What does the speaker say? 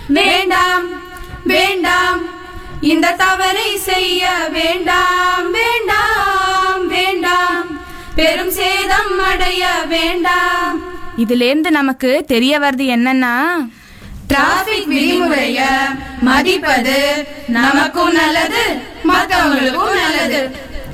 வேண்டாம் வேண்டாம், இந்த தவறை செய்ய வேண்டாம் வேண்டாம் வேண்டாம், பெரும் சேதம் அடைய வேண்டாம். இதிலேருந்து நமக்கு தெரிய வருது என்னன்னா, டிராபிக் விதிமுறைய மதிப்பது நமக்கும் நல்லது, மற்றவங்களுக்கும் நல்லது.